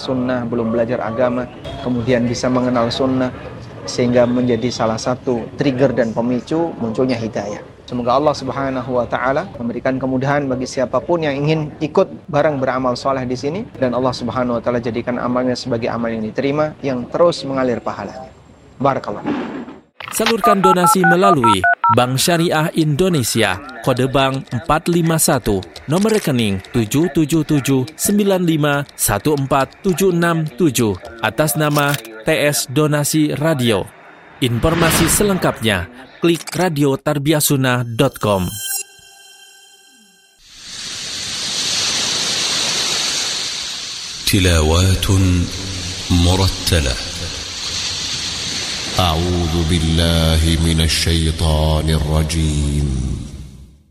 sunnah, belum belajar agama, kemudian bisa mengenal sunnah, sehingga menjadi salah satu trigger dan pemicu munculnya hidayah. Semoga Allah Subhanahu wa taala memberikan kemudahan bagi siapapun yang ingin ikut bareng beramal soleh di sini, dan Allah Subhanahu wa taala jadikan amalnya sebagai amal yang diterima, yang terus mengalir pahalanya. Barakallah. Salurkan donasi melalui Bank Syariah Indonesia, kode bank 451, nomor rekening 777951476 atas nama TS Donasi Radio. Informasi selengkapnya klik radiotarbiyasunah.com. Tilawatun murattalah. A'udzu billahi minasy syaithanir rajim.